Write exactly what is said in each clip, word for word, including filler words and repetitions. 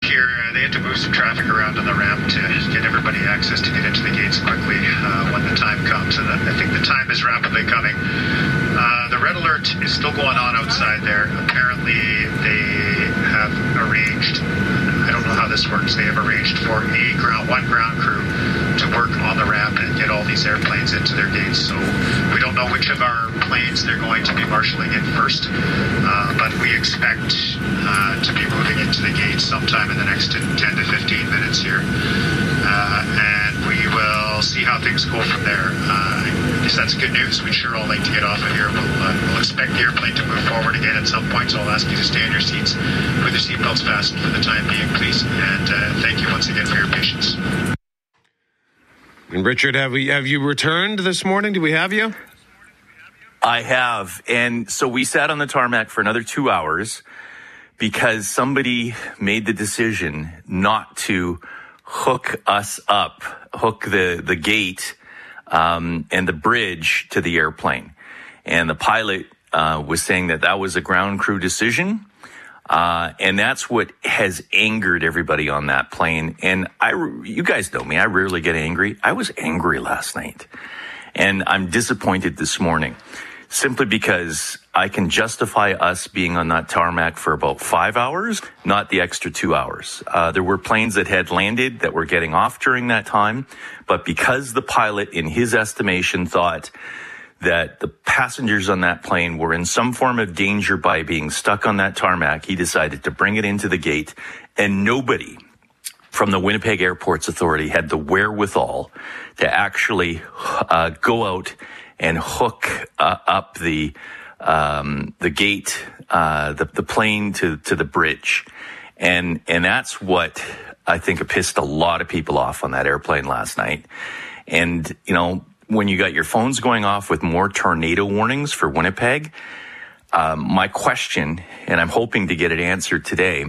here, uh, they had to move some traffic around on the ramp to get everybody access to get into the gates quickly uh, when the time comes. And I think the time is rapidly coming. Uh, the red alert is still going on outside there. Apparently, they have arranged, I don't know how this works, they have arranged for a ground, one ground crew to work on the ramp and get all these airplanes into their gates. So we don't know which of our planes they're going to be marshalling in first, uh, but we expect uh, to be moving into the gates sometime in the next ten to fifteen minutes here. Uh, and we will see how things go from there. Uh, I guess that's good news. We'd sure all like to get off of here. We'll, uh, we'll expect the airplane to move forward again at some point, so I'll ask you to stay in your seats with your seatbelts fastened for the time being, please. And uh, thank you once again for your patience. And Richard, have we have you returned this morning? Do we have you? I have. And so we sat on the tarmac for another two hours because somebody made the decision not to hook us up, hook the, the gate um, and the bridge to the airplane. And the pilot uh, was saying that that was a ground crew decision. Uh, and that's what has angered everybody on that plane. And I, you guys know me, I rarely get angry. I was angry last night. And I'm disappointed this morning simply because I can justify us being on that tarmac for about five hours, not the extra two hours. Uh, there were planes that had landed that were getting off during that time. But because the pilot, in his estimation, thought that the passengers on that plane were in some form of danger by being stuck on that tarmac, he decided to bring it into the gate, and nobody from the Winnipeg Airports Authority had the wherewithal to actually uh, go out and hook uh, up the um, the gate, uh, the, the plane to, to the bridge. And and that's what I think pissed a lot of people off on that airplane last night. And, you know, when you got your phones going off with more tornado warnings for Winnipeg, um, my question, and I'm hoping to get it answered today,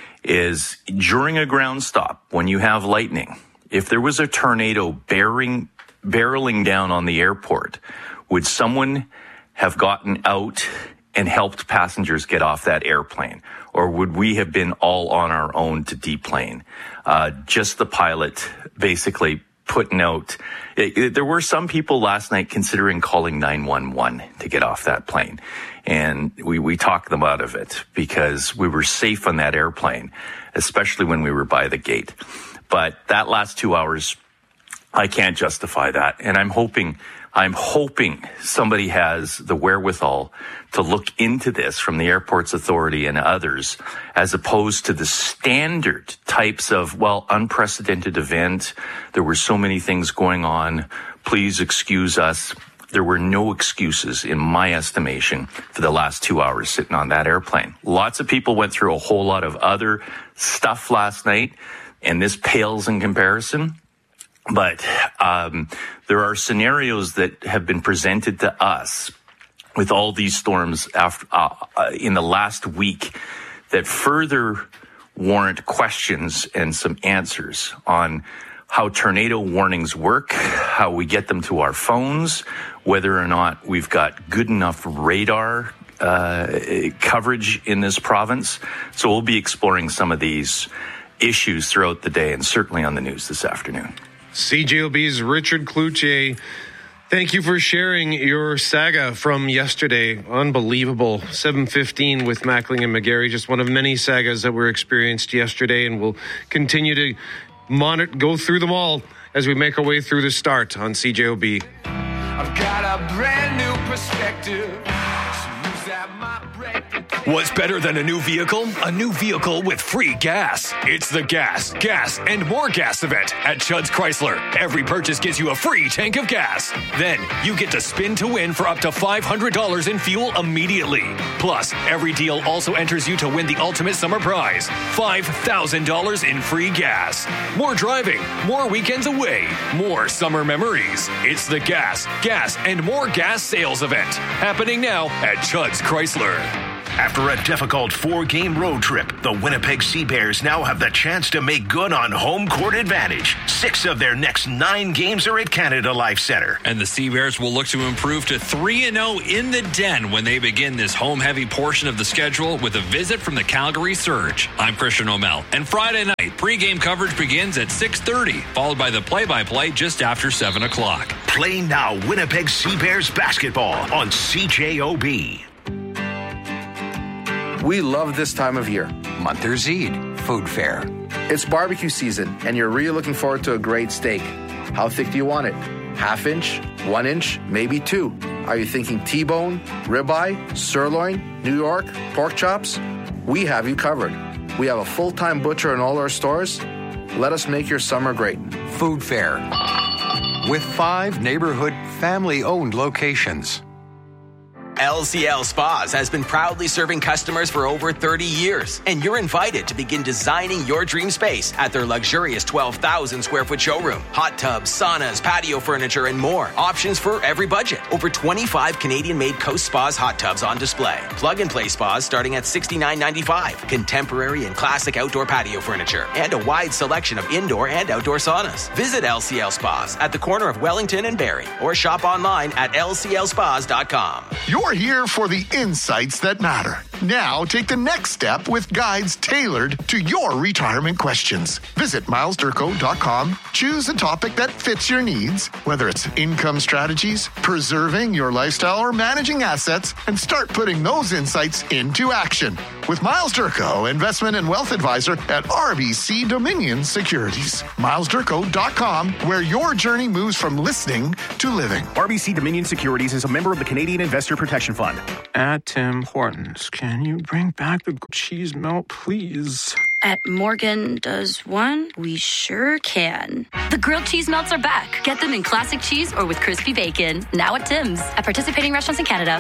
is during a ground stop, when you have lightning, if there was a tornado bearing, barreling down on the airport, would someone have gotten out and helped passengers get off that airplane? Or would we have been all on our own to deplane? Uh, just the pilot basically putting out. It, it, there were some people last night considering calling nine one one to get off that plane. And we, we talked them out of it because we were safe on that airplane, especially when we were by the gate. But that last two hours, I can't justify that. And I'm hoping, I'm hoping somebody has the wherewithal to look into this from the Airports Authority and others, as opposed to the standard types of, well, unprecedented event. There were so many things going on. Please excuse us. There were no excuses, in my estimation, for the last two hours sitting on that airplane. Lots of people went through a whole lot of other stuff last night, and this pales in comparison. But um, there are scenarios that have been presented to us with all these storms after, uh, uh, in the last week that further warrant questions and some answers on how tornado warnings work, how we get them to our phones, whether or not we've got good enough radar uh, coverage in this province. So we'll be exploring some of these issues throughout the day and certainly on the news this afternoon. C J O B's Richard Cloutier, thank you for sharing your saga from yesterday. Unbelievable. seven fifteen with Mackling and McGarry, just one of many sagas that were experienced yesterday, and we'll continue to monitor, go through them all as we make our way through the start on C J O B. I've got a brand new perspective. What's better than a new vehicle? A new vehicle with free gas. It's the Gas, Gas, and More Gas event at Chudd's Chrysler. Every purchase gets you a free tank of gas. Then you get to spin to win for up to five hundred dollars in fuel immediately. Plus, every deal also enters you to win the ultimate summer prize, five thousand dollars in free gas. More driving, more weekends away, more summer memories. It's the Gas, Gas, and More Gas sales event happening now at Chudd's Chrysler. After a difficult four-game road trip, the Winnipeg Sea Bears now have the chance to make good on home court advantage. Six of their next nine games are at Canada Life Centre. And the Sea Bears will look to improve to three and oh in the Den when they begin this home-heavy portion of the schedule with a visit from the Calgary Surge. I'm Christian O'Mell. And Friday night, pregame coverage begins at six thirty, followed by the play-by-play just after seven o'clock. Play now Winnipeg Sea Bears basketball on C J O B. We love this time of year. Monthers Eid Food Fair. It's barbecue season, and you're really looking forward to a great steak. How thick do you want it? Half inch? One inch? Maybe two? Are you thinking T-bone, ribeye, sirloin, New York, pork chops? We have you covered. We have a full-time butcher in all our stores. Let us make your summer great. Food Fair. With five neighborhood family-owned locations. L C L Spas has been proudly serving customers for over thirty years, and you're invited to begin designing your dream space at their luxurious twelve thousand square foot showroom. Hot tubs, saunas, patio furniture, and more. Options for every budget. Over twenty-five Canadian-made Coast Spas hot tubs on display. Plug-and-play spas starting at sixty-nine ninety-five. Contemporary and classic outdoor patio furniture, and a wide selection of indoor and outdoor saunas. Visit L C L Spas at the corner of Wellington and Barrie, or shop online at L C L spas dot com. You're here for the insights that matter. Now take the next step with guides tailored to your retirement questions. Visit miles durko dot com. Choose a topic that fits your needs, whether it's income strategies, preserving your lifestyle, or managing assets, and start putting those insights into action. With Miles Durko, investment and wealth advisor at R B C Dominion Securities. miles durko dot com, where your journey moves from listening to living. R B C Dominion Securities is a member of the Canadian Investor Protection Fund. At Tim Hortons, can you bring back the cheese melt, please? At Morgan Does One, we sure can. The grilled cheese melts are back. Get them in classic cheese or with crispy bacon. Now at Tim's. At participating restaurants in Canada.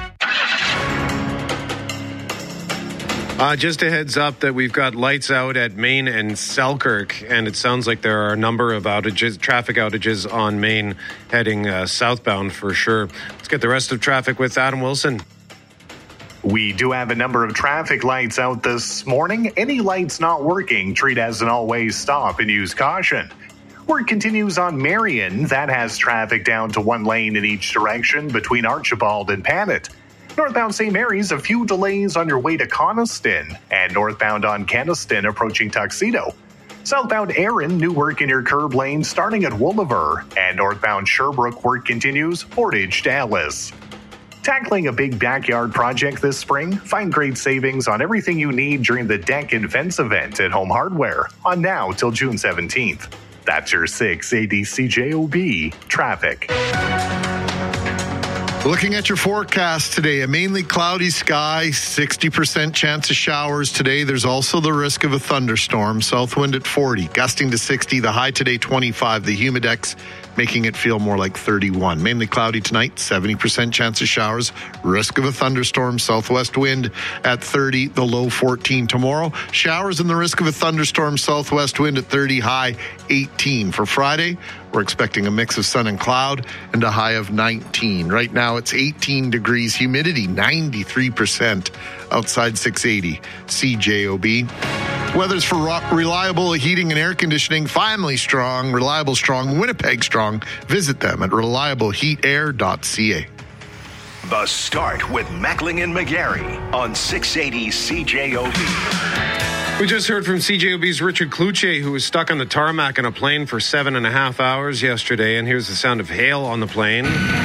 Uh, just a heads up that we've got lights out at Main and Selkirk, and it sounds like there are a number of outages, traffic outages on Main heading uh, southbound for sure. Let's get the rest of traffic with Adam Wilson. We do have a number of traffic lights out this morning. Any lights not working, treat as an always stop and use caution. Work continues on Marion. That has traffic down to one lane in each direction between Archibald and Panet. Northbound Saint Mary's, a few delays on your way to Coniston, and northbound on Keniston approaching Tuxedo. Southbound Erin, new work in your curb lane starting at Wooliver, and northbound Sherbrooke work continues Portage to Ellis. Tackling a big backyard project this spring? Find great savings on everything you need during the deck and fence event at Home Hardware on now till June seventeenth. That's your six eighty C J O B traffic. Looking at your forecast today, a mainly cloudy sky, sixty percent chance of showers today. There's also the risk of a thunderstorm. South wind at forty, gusting to sixty. The high today, twenty-five. The humidex making it feel more like thirty-one. Mainly cloudy tonight, seventy percent chance of showers. Risk of a thunderstorm. Southwest wind at thirty, the low fourteen. Tomorrow, showers and the risk of a thunderstorm. Southwest wind at thirty, high eighteen. For Friday, we're expecting a mix of sun and cloud and a high of nineteen. Right now, it's eighteen degrees. Humidity, ninety-three percent. Outside six eighty. C J O B. Weather's for reliable heating and air conditioning. Family strong, reliable strong, Winnipeg strong. Visit them at reliable heat air dot c a. The Start with Mackling and McGarry on six eighty C J O B. We just heard from C J O B's Richard Cloutier, who was stuck on the tarmac in a plane for seven and a half hours yesterday. And here's the sound of hail on the plane.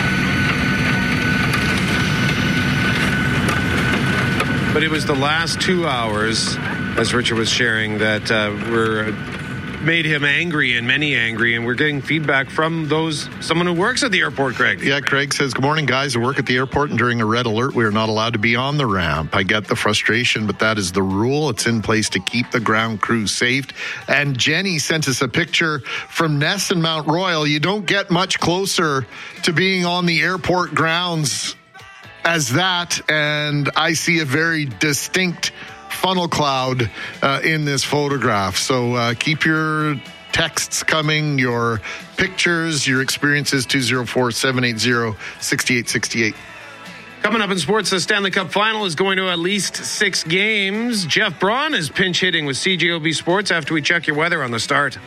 But it was the last two hours, as Richard was sharing, that uh, were made him angry and many angry, and we're getting feedback from those someone who works at the airport, Craig. Yeah, Craig says, good morning, guys. I work at the airport, and during a red alert, we are not allowed to be on the ramp. I get the frustration, but that is the rule. It's in place to keep the ground crew safe. And Jenny sent us a picture from Ness and Mount Royal. You don't get much closer to being on the airport grounds as that, and I see a very distinct funnel cloud uh, in this photograph. So uh, keep your texts coming, your pictures, your experiences, two oh four, seven eight zero, six eight six eight. Coming up in sports, the Stanley Cup Final is going to at least six games. Jeff Braun is pinch hitting with C J O B Sports after we check your weather on the start.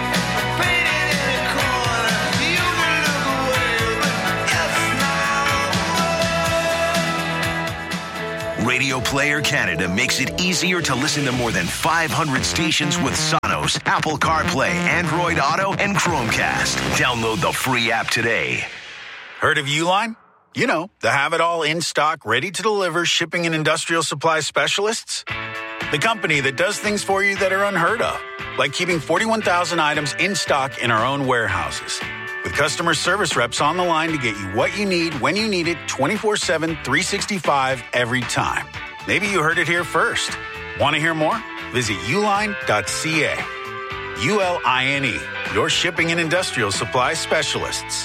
Radio Player Canada makes it easier to listen to more than five hundred stations with Sonos, Apple CarPlay, Android Auto, and Chromecast. Download the free app today. Heard of Uline? You know, the have-it-all in-stock, ready-to-deliver shipping and industrial supply specialists. The company that does things for you that are unheard of, like keeping forty-one thousand items in stock in our own warehouses. With customer service reps on the line to get you what you need when you need it twenty-four seven, three sixty-five every time. Maybe you heard it here first. Want to hear more? Visit uline dot c a. U L I N E, your shipping and industrial supply specialists.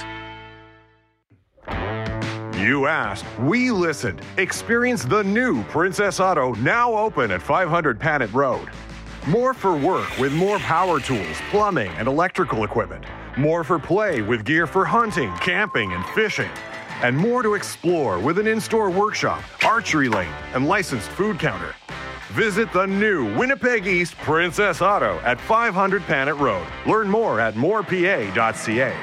You asked, we listened. Experience the new Princess Auto, now open at five hundred Panet Road. More for work with more power tools, plumbing, and electrical equipment. More for play with gear for hunting, camping, and fishing. And more to explore with an in-store workshop, archery lane, and licensed food counter. Visit the new Winnipeg East Princess Auto at five hundred Panet Road. Learn more at more p a dot c a.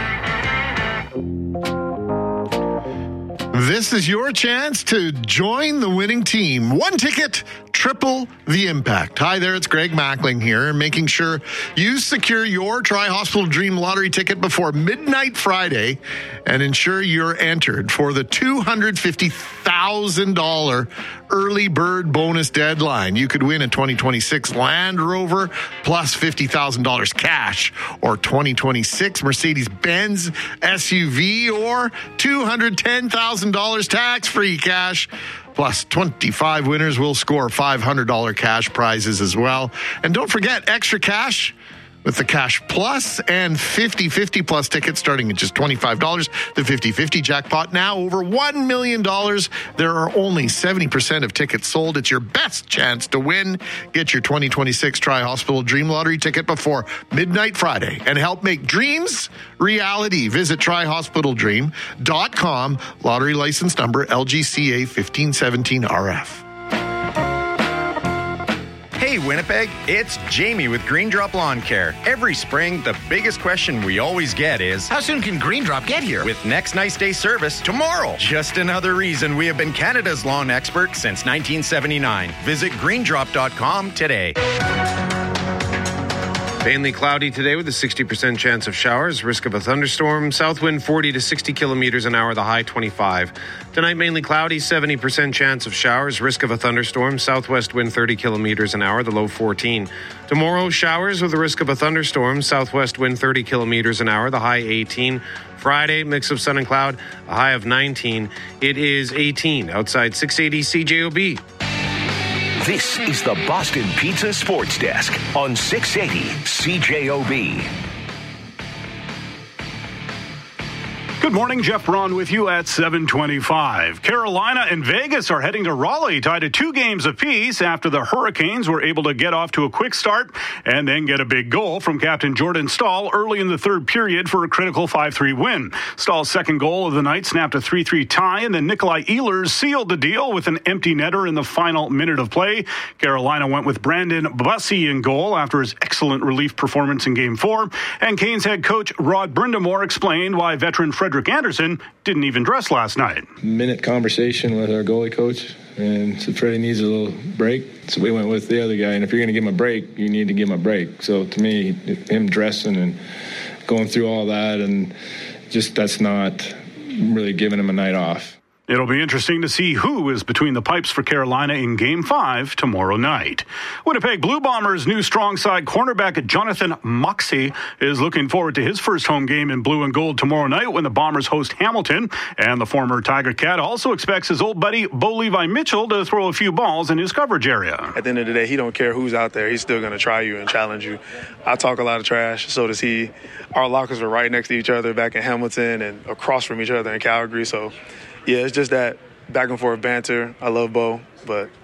This is your chance to join the winning team. One ticket, triple the impact. Hi there, it's Greg Mackling here, making sure you secure your Tri-Hospital Dream Lottery ticket before midnight Friday and ensure you're entered for the two hundred fifty thousand dollars early bird bonus deadline. You could win a twenty twenty-six Land Rover plus fifty thousand dollars cash, or twenty twenty-six Mercedes-Benz S U V, or two hundred ten thousand dollars tax-free cash. Plus, twenty-five winners will score five hundred dollars cash prizes as well. And don't forget, extra cash with the Cash Plus and fifty fifty Plus tickets starting at just twenty-five dollars. The fifty fifty jackpot now over one million dollars. There are only seventy percent of tickets sold. It's your best chance to win. Get your twenty twenty-six Tri-Hospital Dream Lottery ticket before midnight Friday and help make dreams reality. Visit tri hospital dream dot com. Lottery license number L G C A fifteen seventeen R F. Hey Winnipeg, it's Jamie with Green Drop Lawn Care. Every spring, the biggest question we always get is, how soon can Green Drop get here? With next nice day service tomorrow. Just another reason we have been Canada's lawn expert since nineteen seventy-nine. Visit green drop dot com today. Mainly cloudy today with a sixty percent chance of showers, risk of a thunderstorm. South wind forty to sixty kilometers an hour, the high twenty-five. Tonight, mainly cloudy, seventy percent chance of showers, risk of a thunderstorm. Southwest wind thirty kilometers an hour, the low fourteen. Tomorrow, showers with a risk of a thunderstorm. Southwest wind thirty kilometers an hour, the high eighteen. Friday, mix of sun and cloud, a high of nineteen. It is eighteen outside six eighty C J O B. This is the Boston Pizza Sports Desk on six eighty C J O B. Good morning, Jeff Braun with you at seven twenty-five. Carolina and Vegas are heading to Raleigh, tied at two games apiece after the Hurricanes were able to get off to a quick start and then get a big goal from Captain Jordan Staal early in the third period for a critical five three win. Staal's second goal of the night snapped a three three tie, and then Nikolai Ehlers sealed the deal with an empty netter in the final minute of play. Carolina went with Brandon Bussey in goal after his excellent relief performance in Game four, and Canes head coach Rod Brindamore explained why veteran Frederick Anderson didn't even dress last night. Minute conversation with our goalie coach, and said Freddie needs a little break, so we went with the other guy. And if you're going to give him a break, you need to give him a break. So to me, him dressing and going through all that, and just that's not really giving him a night off. It'll be interesting to see who is between the pipes for Carolina in Game five tomorrow night. Winnipeg Blue Bombers' new strong side cornerback Jonathan Moxey is looking forward to his first home game in blue and gold tomorrow night when the Bombers host Hamilton. And the former Tiger Cat also expects his old buddy Bo Levi Mitchell to throw a few balls in his coverage area. At the end of the day, he don't care who's out there. He's still going to try you and challenge you. I talk a lot of trash, so does he. Our lockers are right next to each other back in Hamilton and across from each other in Calgary, so yeah, it's just that back and forth banter. I love Bo, but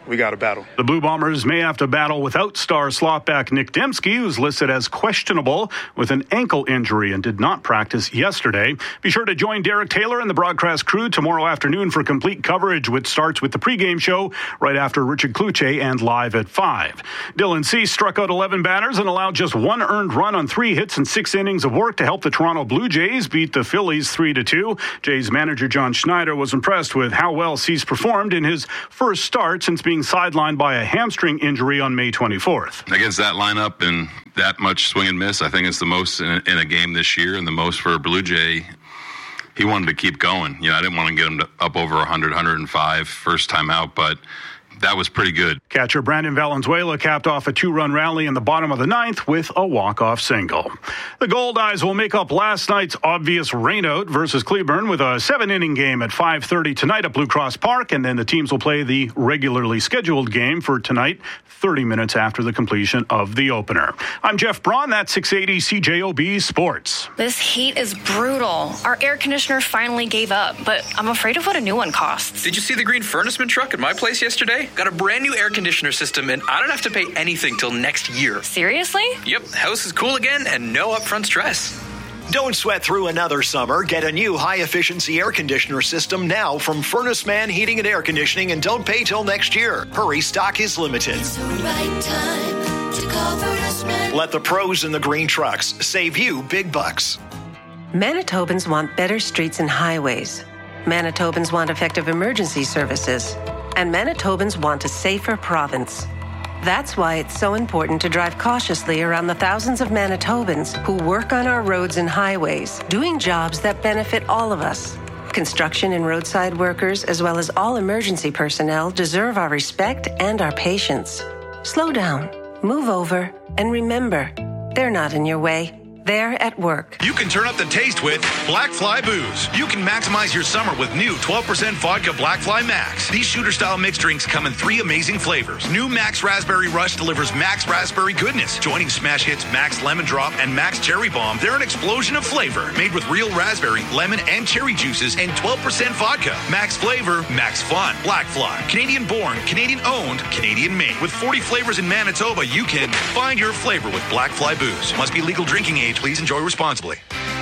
we got to battle. The Blue Bombers may have to battle without star slotback Nick Dembski, who's listed as questionable with an ankle injury and did not practice yesterday. Be sure to join Derek Taylor and the broadcast crew tomorrow afternoon for complete coverage, which starts with the pregame show right after Richard Cloutier and live at five. Dylan Cease struck out eleven batters and allowed just one earned run on three hits and six innings of work to help the Toronto Blue Jays beat the Phillies three to two. Jays manager John Schneider was impressed with how well Cease performed in his first start since being sidelined by a hamstring injury on May twenty-fourth. Against that lineup and that much swing and miss, I think it's the most in a, in a game this year and the most for a Blue Jay. He wanted to keep going. You know, I didn't want to get him to up over one hundred, one hundred five first time out, but that was pretty good. Catcher Brandon Valenzuela capped off a two-run rally in the bottom of the ninth with a walk-off single. The Gold Eyes will make up last night's obvious rainout versus Cleburne with a seven-inning game at five thirty tonight at Blue Cross Park, and then the teams will play the regularly scheduled game for tonight, thirty minutes after the completion of the opener. I'm Jeff Braun. That's six eighty C J O B Sports. This heat is brutal. Our air conditioner finally gave up, but I'm afraid of what a new one costs. Did you see the green furnaceman truck at my place yesterday? Got a brand new air conditioner system, and I don't have to pay anything till next year. Seriously? Yep, house is cool again and no upfront stress. Don't sweat through another summer. Get a new high-efficiency air conditioner system now from Furnace Man Heating and Air Conditioning, and don't pay till next year. Hurry, stock is limited. It's the right time to call Furnace Man. Let the pros in the green trucks save you big bucks. Manitobans want better streets and highways. Manitobans want effective emergency services. And Manitobans want a safer province. That's why it's so important to drive cautiously around the thousands of Manitobans who work on our roads and highways, doing jobs that benefit all of us. Construction and roadside workers, as well as all emergency personnel, deserve our respect and our patience. Slow down, move over, and remember, they're not in your way. They're at work. You can turn up the taste with Black Fly Booze. You can maximize your summer with new twelve percent vodka Black Fly Max. These shooter-style mixed drinks come in three amazing flavors. New Max Raspberry Rush delivers Max Raspberry goodness. Joining smash hits Max Lemon Drop and Max Cherry Bomb, they're an explosion of flavor. Made with real raspberry, lemon, and cherry juices and twelve percent vodka. Max flavor, max fun. Black Fly. Canadian-born, Canadian-owned, Canadian-made. With forty flavors in Manitoba, you can find your flavor with Black Fly Booze. Must be legal drinking age. Please enjoy responsibly.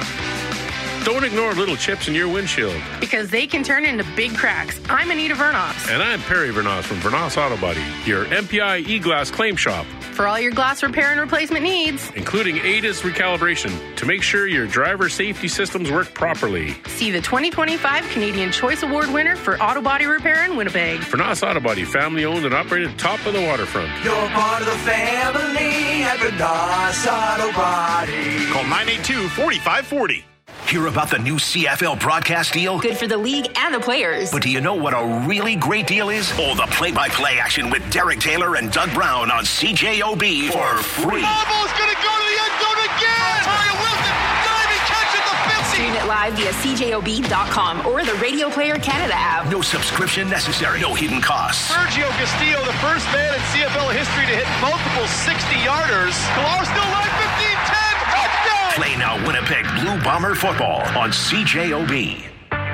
Don't ignore little chips in your windshield, because they can turn into big cracks. I'm Anita Vernos. And I'm Perry Vernos from Vernos Auto Body, your M P I e-glass claim shop. For all your glass repair and replacement needs, including A D A S recalibration to make sure your driver safety systems work properly. See the twenty twenty-five Canadian Choice Award winner for auto body repair in Winnipeg. Vernos Auto Body, family owned and operated, top of the waterfront. You're part of the family at Vernos Auto Body. Call nine eight two, four five four zero. Hear about the new C F L broadcast deal? Good for the league and the players. But do you know what a really great deal is? All the play-by-play action with Derek Taylor and Doug Brown on C J O B for free. Ball's going to go to the end zone again! Mario Wilson diving catch at the fifty! Stream it live via C J O B dot com or the Radio Player Canada app. No subscription necessary. No hidden costs. Sergio Castillo, the first man in C F L history to hit multiple sixty-yarders. Klar still live, fifteen ten. Play now Winnipeg Blue Bomber football on C J O B.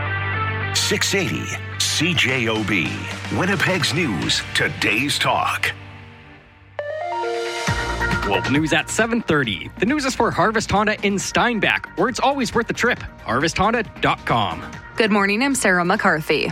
six eighty C J O B. Winnipeg's news, today's talk. Global news at seven thirty. The news is for Harvest Honda in Steinbach, where it's always worth the trip. harvest honda dot com. Good morning, I'm Sarah McCarthy.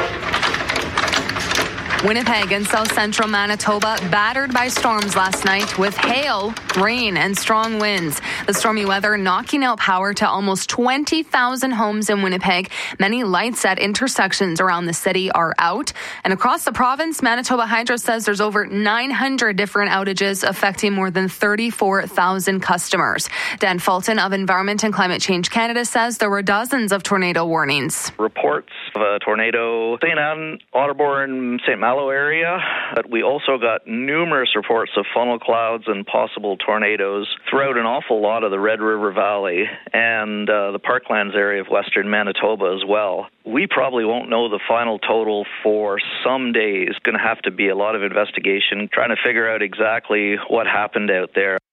Winnipeg and south central Manitoba battered by storms last night with hail, rain, and strong winds. The stormy weather knocking out power to almost twenty thousand homes in Winnipeg. Many lights at intersections around the city are out. And across the province, Manitoba Hydro says there's over nine hundred different outages affecting more than thirty-four thousand customers. Dan Fulton of Environment and Climate Change Canada says there were dozens of tornado warnings. Reports of a tornado Saint Anne, Otterbourne, Saint Malo area, but we also got numerous reports of funnel clouds and possible tornadoes throughout an awful lot of the Red River Valley and uh, the Parklands area of western Manitoba as well. We probably won't know the final total for some days. It's going to have to be a lot of investigation trying to figure out exactly what happened out there.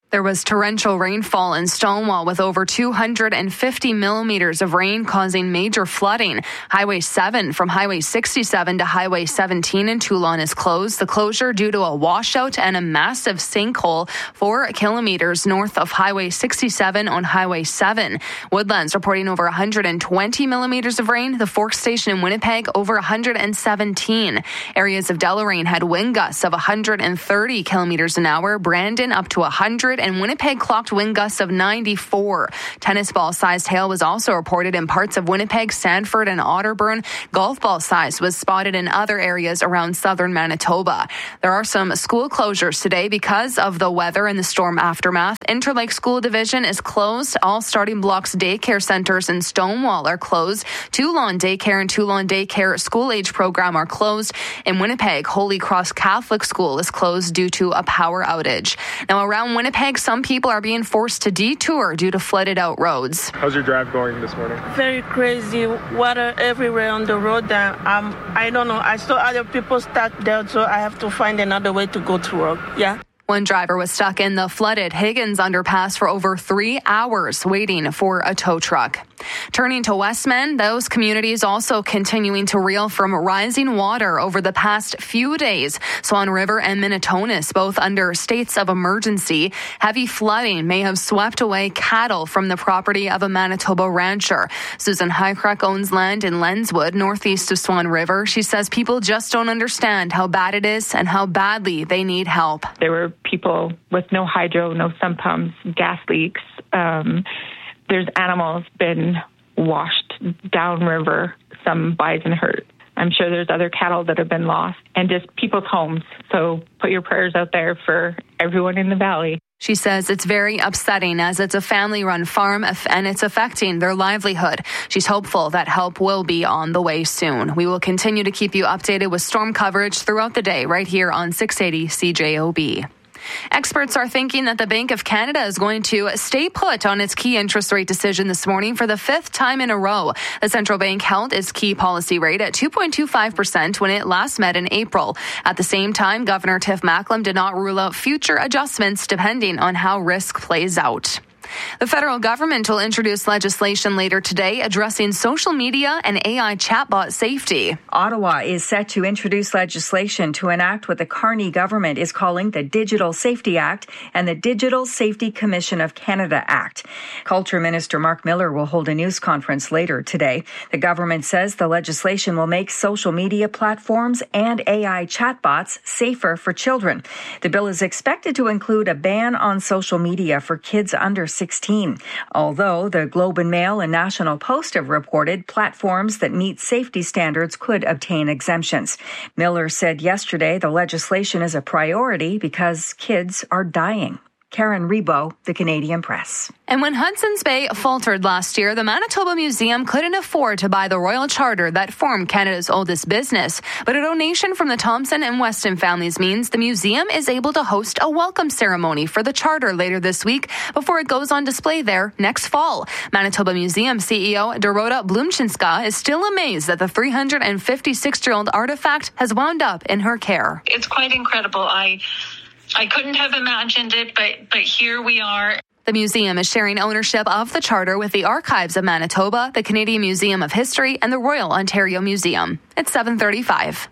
There was torrential rainfall in Stonewall with over two hundred fifty millimeters of rain causing major flooding. Highway seven from Highway sixty-seven to Highway seventeen in Toulon is closed. The closure due to a washout and a massive sinkhole four kilometers north of Highway sixty-seven on Highway seven. Woodlands reporting over one hundred twenty millimeters of rain. The Forks Station in Winnipeg over one hundred seventeen. Areas of Deloraine had wind gusts of one hundred thirty kilometers an hour. Brandon up to one hundred, and Winnipeg clocked wind gusts of ninety-four. Tennis ball sized hail was also reported in parts of Winnipeg, Sandford, and Otterburn. Golf ball size was spotted in other areas around southern Manitoba. There are some school closures today because of the weather and the storm aftermath. Interlake School Division is closed. All Starting Blocks daycare centers in Stonewall are closed. Toulon Daycare and Toulon Daycare School Age Program are closed. In Winnipeg, Holy Cross Catholic School is closed due to a power outage. Now around Winnipeg, some people are being forced to detour due to flooded out roads. How's your drive going this morning? Very crazy. Water everywhere on the road. And um, I don't know. I saw other people stuck there, so I have to find another way to go to work. Yeah. One driver was stuck in the flooded Higgins underpass for over three hours waiting for a tow truck. Turning to Westman, those communities also continuing to reel from rising water over the past few days. Swan River and Minitonas, both under states of emergency. Heavy flooding may have swept away cattle from the property of a Manitoba rancher. Susan Hycrock owns land in Lenswood, northeast of Swan River. She says people just don't understand how bad it is and how badly they need help. There were people with no hydro, no sump pumps, gas leaks. Um, there's animals been washed downriver, some bison hurt. I'm sure there's other cattle that have been lost and just people's homes. So put your prayers out there for everyone in the valley. She says it's very upsetting as it's a family-run farm and it's affecting their livelihood. She's hopeful that help will be on the way soon. We will continue to keep you updated with storm coverage throughout the day right here on six eighty C J O B. Experts are thinking that the Bank of Canada is going to stay put on its key interest rate decision this morning for the fifth time in a row. The central bank held its key policy rate at two point two five percent when it last met in April. At the same time, Governor Tiff Macklem did not rule out future adjustments depending on how risk plays out. The federal government will introduce legislation later today addressing social media and A I chatbot safety. Ottawa is set to introduce legislation to enact what the Carney government is calling the Digital Safety Act and the Digital Safety Commission of Canada Act. Culture Minister Mark Miller will hold a news conference later today. The government says the legislation will make social media platforms and A I chatbots safer for children. The bill is expected to include a ban on social media for kids under sixteen. Although the Globe and Mail and National Post have reported platforms that meet safety standards could obtain exemptions. Miller said yesterday the legislation is a priority because kids are dying. Karen Rebo, The Canadian Press. And when Hudson's Bay faltered last year, the Manitoba Museum couldn't afford to buy the royal charter that formed Canada's oldest business. But a donation from the Thompson and Weston families means the museum is able to host a welcome ceremony for the charter later this week before it goes on display there next fall. Manitoba Museum C E O Dorota Blumchinska is still amazed that the three hundred fifty-six-year-old artifact has wound up in her care. It's quite incredible. I I couldn't have imagined it, but but here we are. The museum is sharing ownership of the charter with the Archives of Manitoba, the Canadian Museum of History, and the Royal Ontario Museum. It's seven thirty-five.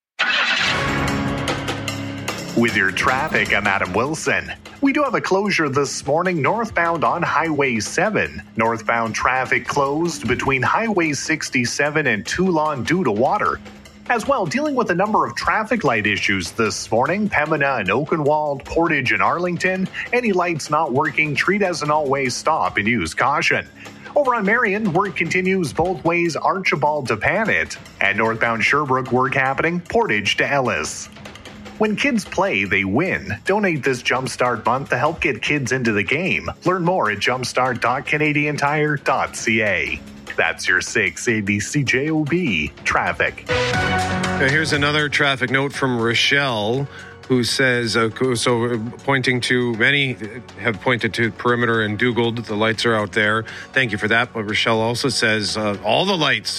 With your traffic, I'm Adam Wilson. We do have a closure this morning northbound on Highway seven. Northbound traffic closed between Highway sixty-seven and Toulon due to water. As well, dealing with a number of traffic light issues this morning, Pembina and Oakenwald, Portage and Arlington. Any lights not working, treat as an all-way stop and use caution. Over on Marion, work continues both ways, Archibald to Panet. At northbound Sherbrooke, work happening, Portage to Ellis. When kids play, they win. Donate this Jumpstart month to help get kids into the game. Learn more at jumpstart dot canadian tire dot c a. That's your six eighty C J O B traffic. Now here's another traffic note from Rochelle, who says, uh, so pointing to, many have pointed to Perimeter and Dugald. The lights are out there. Thank you for that. But Rochelle also says uh, all the lights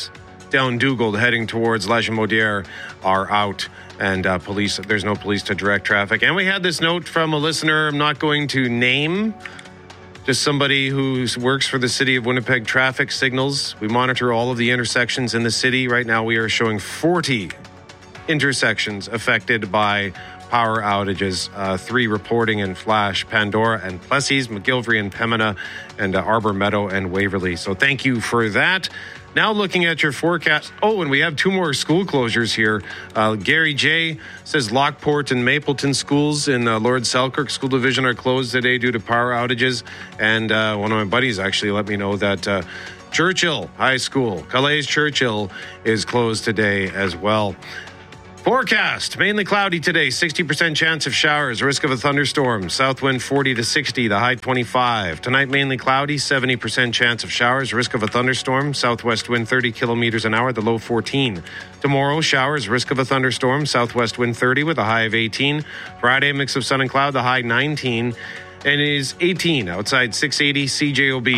down Dugald heading towards La Jamaudière are out. And uh, police, there's no police to direct traffic. And we had this note from a listener I'm not going to name, just somebody who works for the City of Winnipeg Traffic Signals. We monitor all of the intersections in the city. Right now we are showing forty intersections affected by power outages. Uh, three reporting in Flash, Pandora and Plessis, McGilvery and Pembina, and uh, Arbor Meadow and Waverly. So thank you for that. Now looking at your forecast. Oh, and we have two more school closures here. Uh, Gary J. says Lockport and Mapleton schools in uh, Lord Selkirk School Division are closed today due to power outages. And uh, one of my buddies actually let me know that uh, Churchill High School, Calais Churchill, is closed today as well. Forecast, mainly cloudy today, sixty percent chance of showers, risk of a thunderstorm, south wind forty to sixty, the high twenty-five. Tonight, mainly cloudy, seventy percent chance of showers, risk of a thunderstorm, southwest wind thirty kilometers an hour, the low fourteen. Tomorrow, showers, risk of a thunderstorm, southwest wind thirty with a high of eighteen. Friday, mix of sun and cloud, the high nineteen, and it is eighteen outside six eighty C J O B.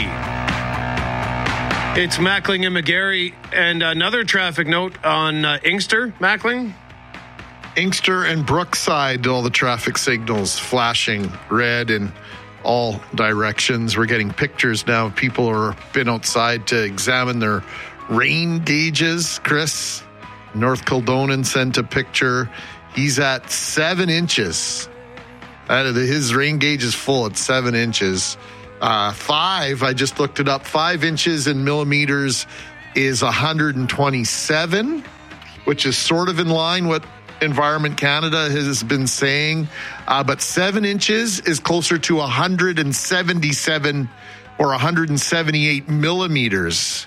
It's Mackling and McGarry, and another traffic note on uh, Inkster, Mackling. Inkster and Brookside, all the traffic signals flashing red in all directions. We're getting pictures now. People are been outside to examine their rain gauges. Chris, North Kildonan sent a picture. He's at seven inches. Uh, his rain gauge is full at seven inches. Uh, five, I just looked it up. Five inches in millimeters is one hundred twenty-seven, which is sort of in line with Environment Canada has been saying, uh, but seven inches is closer to one hundred seventy-seven or one hundred seventy-eight millimeters.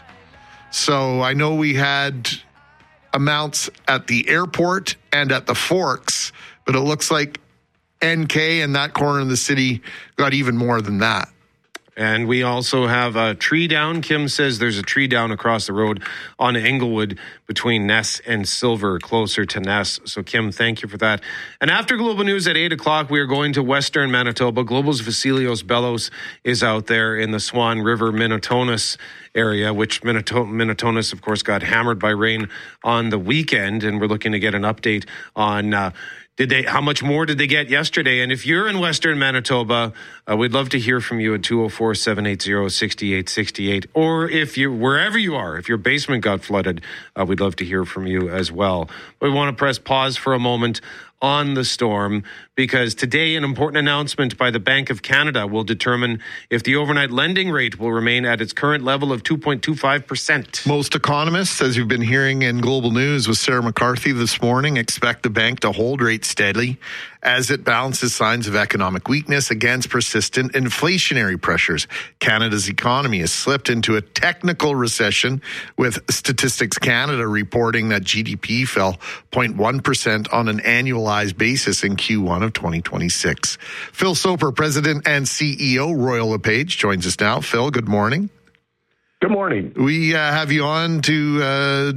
So I know we had amounts at the airport and at the Forks, but it looks like N K and that corner of the city got even more than that. And we also have a tree down. Kim says there's a tree down across the road on Englewood between Ness and Silver, closer to Ness. So, Kim, thank you for that. And after Global News at eight o'clock, we are going to Western Manitoba. Global's Vasilios Bellos is out there in the Swan River, Minnetonus area, which Minnetonus, of course, got hammered by rain on the weekend. And we're looking to get an update on uh, Did they? How much more did they get yesterday? And if you're in Western Manitoba, uh, we'd love to hear from you at two oh four, seven eight zero, six eight six eight. Or if you, wherever you are, if your basement got flooded, uh, we'd love to hear from you as well. We want to press pause for a moment on the storm, because today an important announcement by the Bank of Canada will determine if the overnight lending rate will remain at its current level of two point two five percent. Most economists, as you've been hearing in Global News with Sarah McCarthy this morning, expect the bank to hold rates steadily as it balances signs of economic weakness against persistent inflationary pressures. Canada's economy has slipped into a technical recession, with Statistics Canada reporting that G D P fell zero point one percent on an annualized basis in Q one of twenty twenty-six. Phil Soper, President and C E O, Royal LePage, joins us now. Phil, good morning. Good morning. We uh, have you on to uh,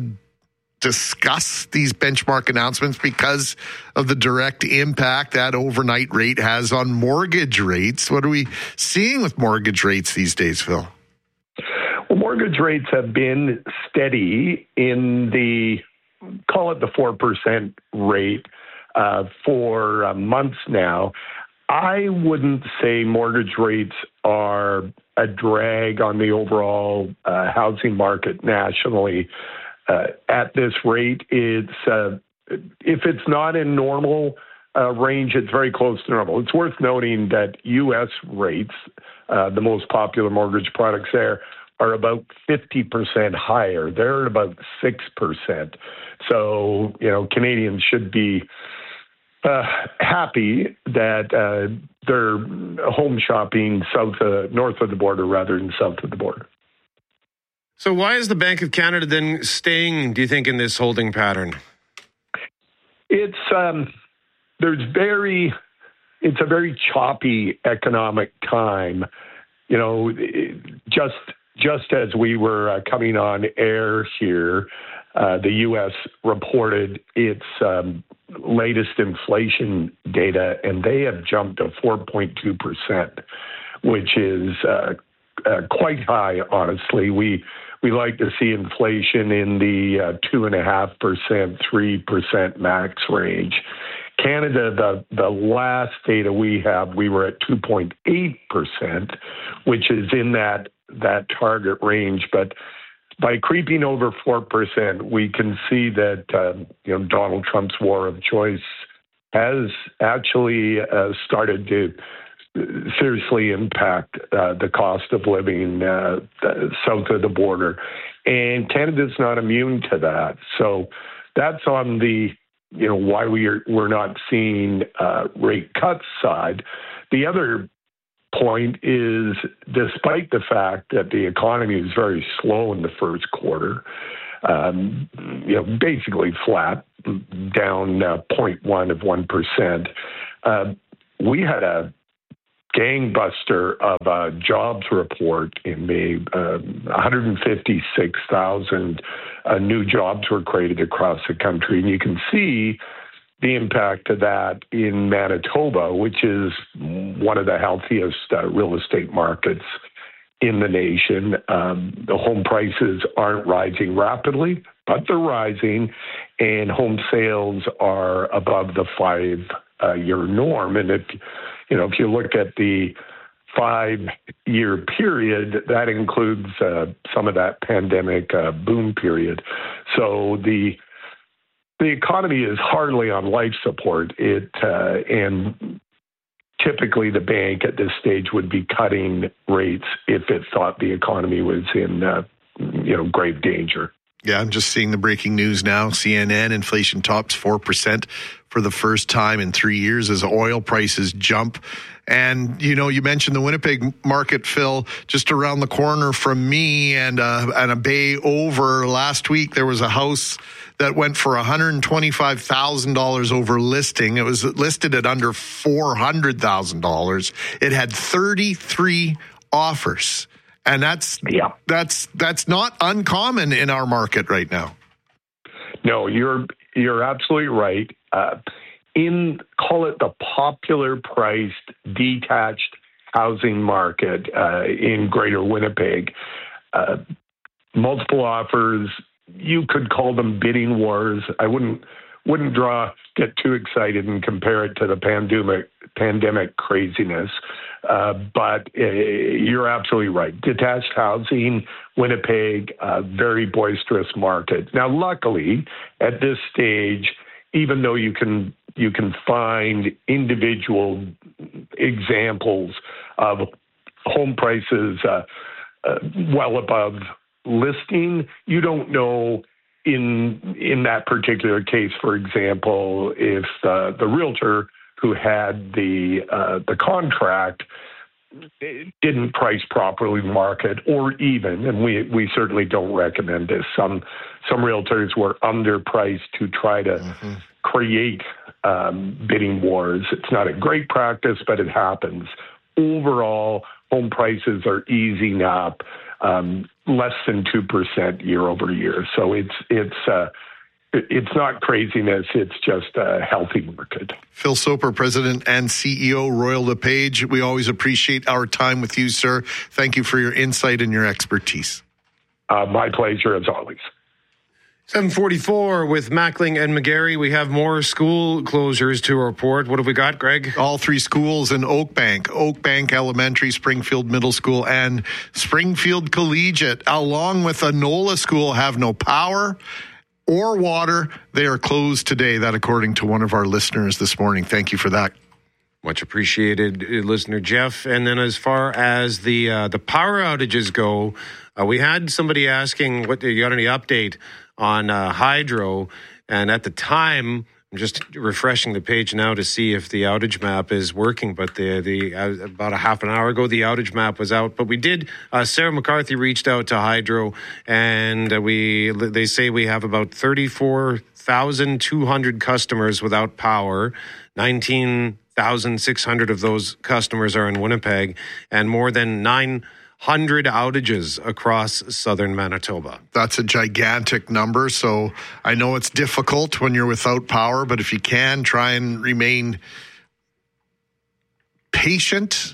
discuss these benchmark announcements because of the direct impact that overnight rate has on mortgage rates. What are we seeing with mortgage rates these days, Phil? Well, mortgage rates have been steady in the, call it the four percent rate uh, for uh, months now. I wouldn't say mortgage rates are a drag on the overall uh, housing market nationally. Uh, at this rate, it's uh, if it's not in normal uh, range, it's very close to normal. It's worth noting that U S rates, uh, the most popular mortgage products there, are about fifty percent higher. They're at about six percent. So, you know, Canadians should be uh, happy that uh, they're home shopping south of, north of the border rather than south of the border. So why is the Bank of Canada then staying, do you think, in this holding pattern? It's um, there's very, it's a very choppy economic time. You know, just just as we were uh, coming on air here, uh, the U S reported its um, latest inflation data, and they have jumped to four point two percent, which is uh, uh, quite high, honestly. We we like to see inflation in the uh, two and a half percent, three percent max range. Canada, the, the last data we have, we were at two point eight percent, which is in that, that target range. But by creeping over four percent, we can see that uh, you know Donald Trump's war of choice has actually uh, started to seriously impact uh, the cost of living uh, south of the border. And Canada's not immune to that. So that's on the, you know, why we are, we're not seeing uh, rate cuts side. The other point is, despite the fact that the economy was very slow in the first quarter, um, you know, basically flat, down uh, zero point one of one percent, uh, we had a gangbuster of a jobs report in May. Uh, one hundred fifty-six thousand uh, new jobs were created across the country. And you can see the impact of that in Manitoba, which is one of the healthiest uh, real estate markets in the nation. Um, the home prices aren't rising rapidly, but they're rising, and home sales are above the five-year norm. And if you know, if you look at the five-year period, that includes uh, some of that pandemic uh, boom period. So the the economy is hardly on life support. It uh, and typically the bank at this stage would be cutting rates if it thought the economy was in uh, you know grave danger. Yeah, I'm just seeing the breaking news now. C N N, inflation tops four percent for the first time in three years as oil prices jump. And, you know, you mentioned the Winnipeg market, Phil, just around the corner from me and, uh, and a bay over. Last week, there was a house that went for one hundred twenty-five thousand dollars over listing. It was listed at under four hundred thousand dollars. It had thirty-three offers. And that's yeah. that's that's not uncommon in our market right now. No, you're you're absolutely right. Uh, in call it the popular priced detached housing market uh, in Greater Winnipeg, uh, multiple offers. You could call them bidding wars. I wouldn't wouldn't draw get too excited and compare it to the pandemic pandemic craziness. Uh, but uh, you're absolutely right. Detached housing, Winnipeg, uh, very boisterous market. Now, luckily, at this stage, even though you can you can find individual examples of home prices uh, uh, well above listing, you don't know in in that particular case, for example, if uh, the realtor who had the uh, the contract didn't price properly market, or even, and we we certainly don't recommend this. Some some realtors were underpriced to try to mm-hmm. create um, bidding wars. It's not a great practice, but it happens. Overall, home prices are easing up um, less than two percent year over year. So it's it's. Uh, It's not craziness. It's just a healthy market. Phil Soper, President and C E O, Royal LePage. We always appreciate our time with you, sir. Thank you for your insight and your expertise. Uh, my pleasure, as always. seven forty-four with Mackling and McGarry. We have more school closures to report. What have we got, Greg? All three schools in Oakbank, Oakbank Elementary, Springfield Middle School, and Springfield Collegiate, along with Anola School, have no power or water. They are closed today. That, according to one of our listeners this morning. Thank you for that. Much appreciated, listener Jeff. And then as far as the uh, the power outages go, uh, we had somebody asking, "What you got any update on uh, hydro?" And at the time, I'm just refreshing the page now to see if the outage map is working. But the the uh, about a half an hour ago, the outage map was out. But we did. Uh, Sarah McCarthy reached out to Hydro, and uh, we they say we have about thirty-four thousand two hundred customers without power. nineteen thousand six hundred of those customers are in Winnipeg, and more than nine hundred outages across southern Manitoba. That's a gigantic number. So I know it's difficult when you're without power, but if you can, try and remain patient.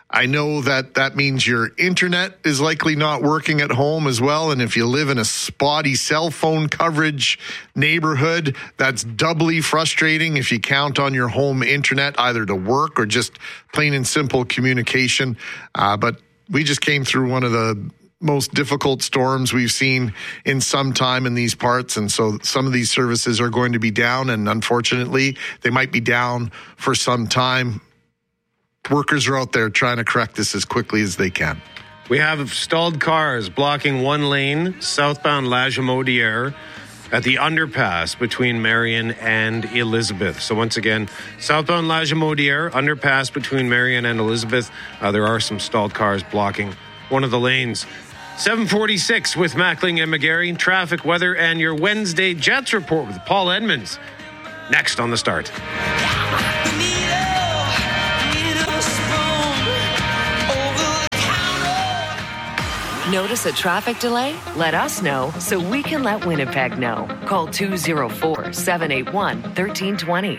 I know that that means your internet is likely not working at home as well. And if you live in a spotty cell phone coverage neighborhood, that's doubly frustrating if you count on your home internet either to work or just plain and simple communication. Uh, but we just came through one of the most difficult storms we've seen in some time in these parts. And so some of these services are going to be down, and unfortunately, they might be down for some time. Workers are out there trying to correct this as quickly as they can. We have stalled cars blocking one lane southbound Lagimodiere at the underpass between Marion and Elizabeth. So once again, southbound Lagimodiere, underpass between Marion and Elizabeth. Uh, there are some stalled cars blocking one of the lanes. seven forty-six with Mackling and McGarry. Traffic, weather, and your Wednesday Jets report with Paul Edmonds. Next on The Start. Notice a traffic delay? Let us know so we can let Winnipeg know. Call two oh four, seven eight one, one three two zero.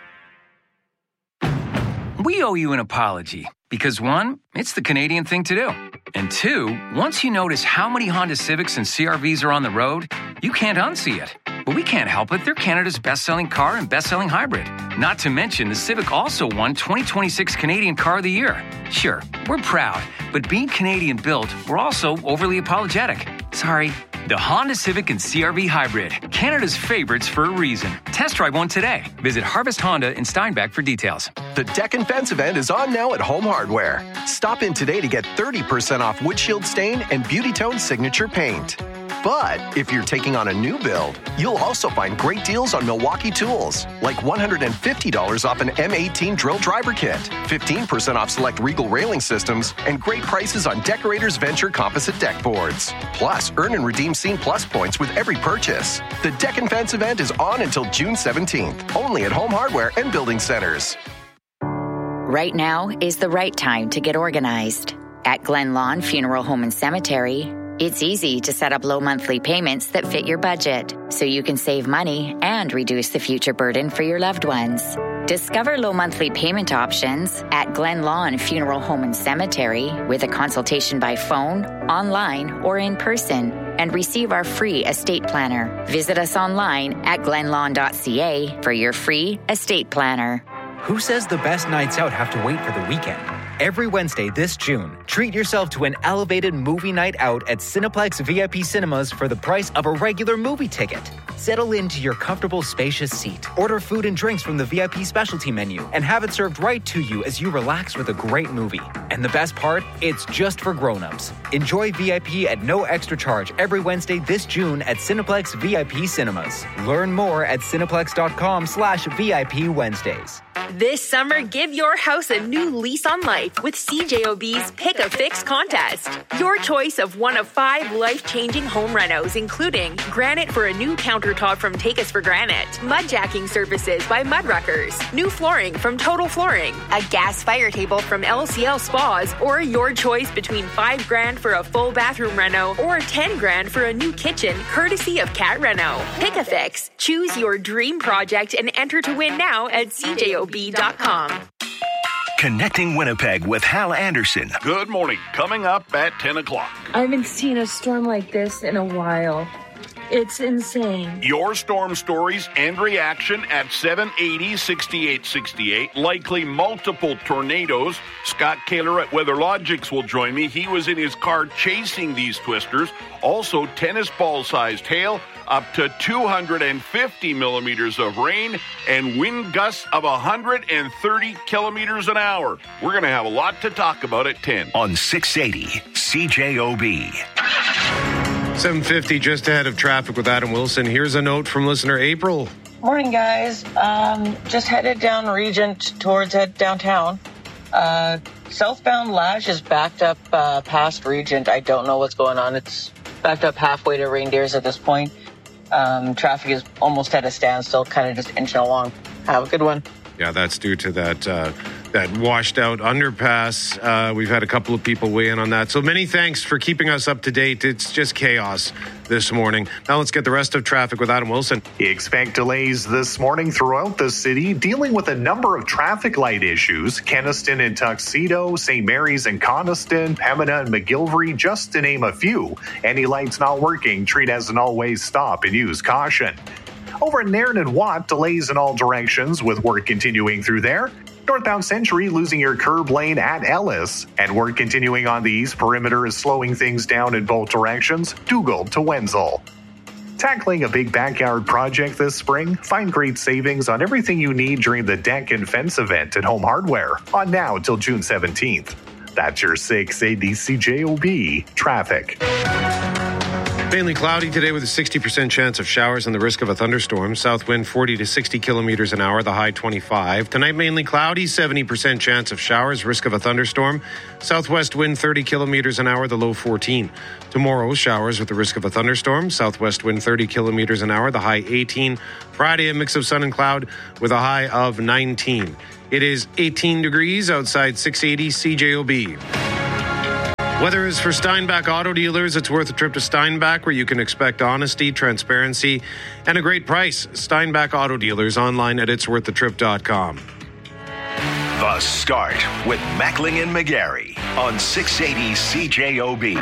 We owe you an apology because, one, it's the Canadian thing to do. And two, once you notice how many Honda Civics and C R Vs are on the road, you can't unsee it. But we can't help it. They're Canada's best-selling car and best-selling hybrid. Not to mention, the Civic also won twenty twenty-six Canadian Car of the Year. Sure, we're proud, but being Canadian-built, we're also overly apologetic. Sorry. The Honda Civic and C R V Hybrid, Canada's favorites for a reason. Test drive one today. Visit Harvest Honda in Steinbach for details. The Deck and Fence event is on now at Home Hardware. Stop in today to get thirty percent off windshield stain and Beauty Tone signature paint. But if you're taking on a new build, you'll also find great deals on Milwaukee tools, like one hundred fifty dollars off an M eighteen drill driver kit, fifteen percent off select Regal railing systems, and great prices on Decorators Venture composite deck boards. Plus, earn and redeem Scene Plus points with every purchase. The Deck and Fence event is on until June seventeenth, only at Home Hardware and Building Centers. Right now is the right time to get organized. At Glen Lawn Funeral Home and Cemetery, it's easy to set up low monthly payments that fit your budget, so you can save money and reduce the future burden for your loved ones. Discover low monthly payment options at Glen Lawn Funeral Home and Cemetery with a consultation by phone, online, or in person, and receive our free estate planner. Visit us online at glen lawn dot c a for your free estate planner. Who says the best nights out have to wait for the weekend? Every Wednesday this June, treat yourself to an elevated movie night out at Cineplex V I P Cinemas for the price of a regular movie ticket. Settle into your comfortable, spacious seat. Order food and drinks from the V I P specialty menu and have it served right to you as you relax with a great movie. And the best part? It's just for grown-ups. Enjoy V I P at no extra charge every Wednesday this June at Cineplex V I P Cinemas. Learn more at cineplex.com slash VIP Wednesdays. This summer, give your house a new lease on life with C J O B's Pick a Fix contest. Your choice of one of five life-changing home renos, including granite for a new countertop from Take Us for Granite, mud jacking services by Mudruckers, new flooring from Total Flooring, a gas fire table from L C L Spas, or your choice between five grand for a full bathroom reno or ten grand for a new kitchen, courtesy of Cat Reno. Pick a Fix. Choose your dream project and enter to win now at C J O B dot com. Connecting Winnipeg with Hal Anderson. Good morning. Coming up at ten o'clock. I haven't seen a storm like this in a while. It's insane. Your storm stories and reaction at seven eighty, sixty-eight sixty-eight. Likely multiple tornadoes. Scott Kaler at WeatherLogics will join me. He was in his car chasing these twisters. Also, tennis ball-sized hail, up to two hundred fifty millimeters of rain, and wind gusts of one hundred thirty kilometers an hour. We're going to have a lot to talk about at ten. On six eighty C J O B. seven fifty, just ahead of traffic with Adam Wilson. Here's a note from listener April. Morning, guys. Um, just headed down Regent towards head downtown. Uh, southbound Lash is backed up uh, past Regent. I don't know what's going on. It's backed up halfway to Reindeers at this point. Um, traffic is almost at a standstill, kind of just inching along. Have a good one. Yeah, that's due to that uh, that washed out underpass. Uh, we've had a couple of people weigh in on that. So many thanks for keeping us up to date. It's just chaos this morning. Now let's get the rest of traffic with Adam Wilson. Expect delays this morning throughout the city, dealing with a number of traffic light issues. Kenaston and Tuxedo, Saint Mary's and Coniston, Pembina and McGilvery, just to name a few. Any lights not working, treat as an always stop and use caution. Over in Nairn and Watt, delays in all directions with work continuing through there. Northbound Century losing your curb lane at Ellis, and work continuing on the east perimeter is slowing things down in both directions, Dugald to Wenzel. Tackling a big backyard project this spring? Find great savings on everything you need during the deck and fence event at Home Hardware, on now until June seventeenth. That's your six eighty C J O B traffic. Mainly cloudy today with a sixty percent chance of showers and the risk of a thunderstorm. South wind forty to sixty kilometers an hour, the high twenty-five. Tonight mainly cloudy, seventy percent chance of showers, risk of a thunderstorm. Southwest wind thirty kilometers an hour, the low fourteen. Tomorrow, showers with the risk of a thunderstorm. Southwest wind thirty kilometers an hour, the high eighteen. Friday, a mix of sun and cloud with a high of nineteen. It is eighteen degrees outside six eighty C J O B. Weather is for Steinbach Auto Dealers. It's worth a trip to Steinbach, where you can expect honesty, transparency, and a great price. Steinbach Auto Dealers, online at its worth the trip dot com. The Start with Mackling and McGarry on six eighty C J O B.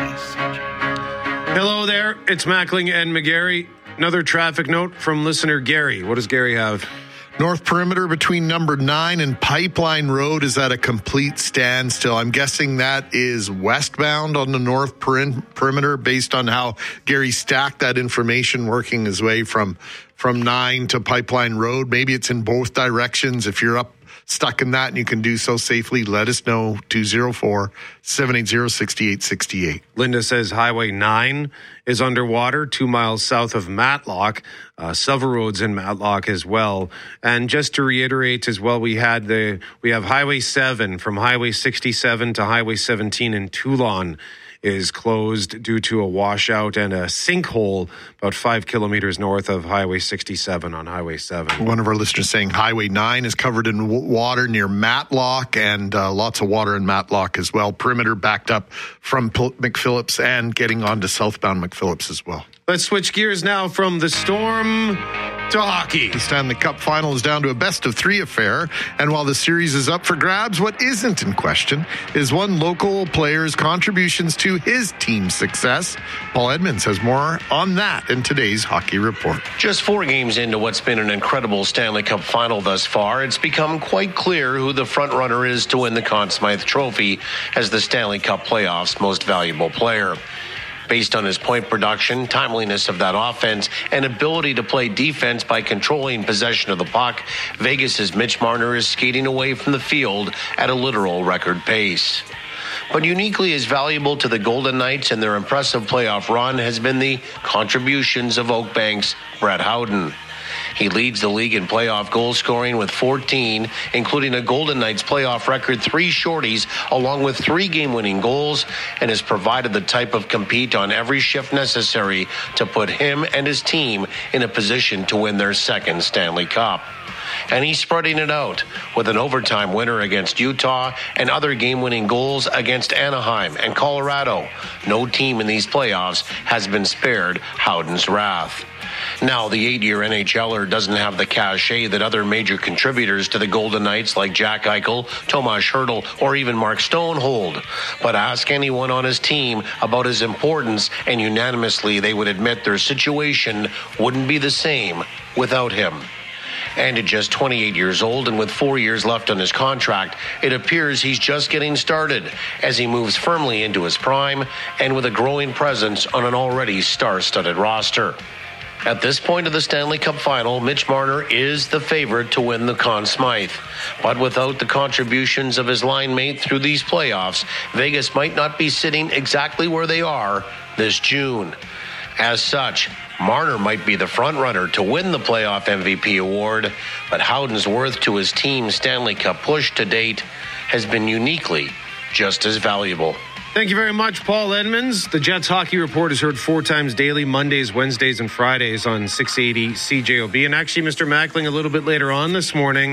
Hello there, it's Mackling and McGarry. Another traffic note from listener Gary. What does Gary have? North perimeter between number nine and Pipeline Road is at a complete standstill. I'm guessing that is westbound on the north perim- perimeter based on how Gary stacked that information working his way from, from nine to Pipeline Road. Maybe it's in both directions. If you're up stuck in that and you can do so safely, let us know. two oh four, seven eight zero, six eight six eight. Linda says Highway nine is underwater two miles south of Matlock. Uh, several roads in Matlock as well. And just to reiterate as well, we had the we have Highway seven from Highway sixty-seven to Highway seventeen in Toulon is closed due to a washout and a sinkhole about five kilometers north of Highway sixty-seven on Highway seven. One of our listeners saying Highway nine is covered in w- water near Matlock, and uh, lots of water in Matlock as well. Perimeter backed up from P- McPhillips and getting on to southbound McPhillips as well. Let's switch gears now from the storm to hockey. The Stanley Cup final is down to a best of three affair, and while the series is up for grabs, what isn't in question is one local player's contributions to his team's success. Paul Edmonds has more on that in today's Hockey Report. Just four games into what's been an incredible Stanley Cup final thus far, it's become quite clear who the front runner is to win the Conn Smythe Trophy as the Stanley Cup playoffs' most valuable player. Based on his point production, timeliness of that offense, and ability to play defense by controlling possession of the puck, Vegas's Mitch Marner is skating away from the field at a literal record pace. But uniquely as valuable to the Golden Knights and their impressive playoff run has been the contributions of Oakbank's Brett Howden. He leads the league in playoff goal scoring with fourteen, including a Golden Knights playoff record three shorties, along with three game-winning goals, and has provided the type of compete on every shift necessary to put him and his team in a position to win their second Stanley Cup. And he's spreading it out with an overtime winner against Utah and other game-winning goals against Anaheim and Colorado. No team in these playoffs has been spared Howden's wrath. Now, the eight-year NHLer doesn't have the cachet that other major contributors to the Golden Knights like Jack Eichel, Tomas Hertl, or even Mark Stone hold. But ask anyone on his team about his importance, and unanimously they would admit their situation wouldn't be the same without him. And at just twenty-eight years old and with four years left on his contract, it appears he's just getting started as he moves firmly into his prime and with a growing presence on an already star-studded roster. At this point of the Stanley Cup final, Mitch Marner is the favorite to win the Conn Smythe. But without the contributions of his line mate through these playoffs, Vegas might not be sitting exactly where they are this June. As such, Marner might be the front-runner to win the playoff M V P award, but Howden's worth to his team's Stanley Cup push to date has been uniquely just as valuable. Thank you very much, Paul Edmonds. The Jets Hockey Report is heard four times daily, Mondays, Wednesdays, and Fridays on six eighty C J O B. And actually, Mister Mackling, a little bit later on this morning,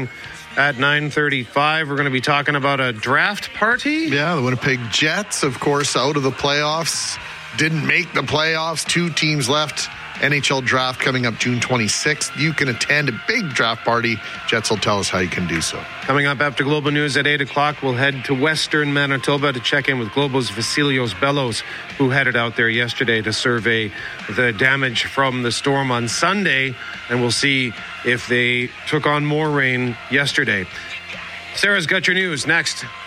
At nine thirty-five, we're going to be talking about a draft party. Yeah, the Winnipeg Jets, of course, out of the playoffs. Didn't make the playoffs. Two teams left. N H L draft coming up June twenty-sixth. You can attend a big draft party. Jets will tell us how you can do so. Coming up after Global News at eight o'clock, we'll head to Western Manitoba to check in with Global's Vasilios Bellows, who headed out there yesterday to survey the damage from the storm on Sunday, and we'll see if they took on more rain yesterday. Sarah's got your news next.